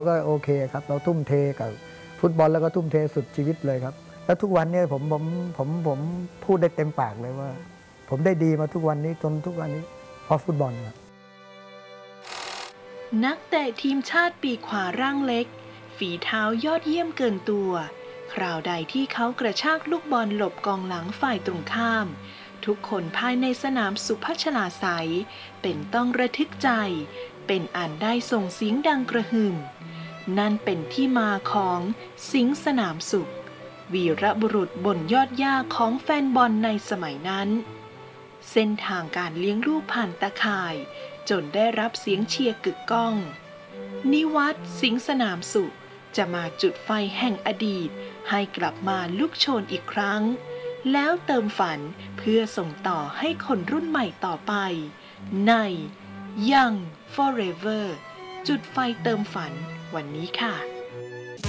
ก็โอเคครับเราทุ่มเทกับฟุตบอลแล้วก็ทุ่มเทสุดชีวิตเลยครับแล้วทุกวันนี้ผมพูดได้เต็มปากเลยว่าผมได้ดีมาทุกวันนี้จนทุกวันนี้เพราะฟุตบอลครับนักเตะทีมชาติปีกขวาร่างเล็กฝีเท้ายอดเยี่ยมเกินตัวคราวใดที่เขากระชากลูกบอลหลบกองหลังฝ่ายตรงข้ามทุกคนภายในสนามสุพัชลาไสยเป็นต้องระทึกใจเป็นอันได้ส่งเสียงดังกระหึ่มนั่นเป็นที่มาของสิงห์สนามสุขวีรบุรุษบนยอดหญ้าของแฟนบอลในสมัยนั้นเส้นทางการเลี้ยงลูกผ่านตาข่ายจนได้รับเสียงเชียร์กึกก้องนิวัฒน์สิงห์สนามสุขจะมาจุดไฟแห่งอดีตให้กลับมาลุกโชนอีกครั้งแล้วเติมฝันเพื่อส่งต่อให้คนรุ่นใหม่ต่อไปใน Young Forever จุดไฟเติมฝันวันนี้ค่ะ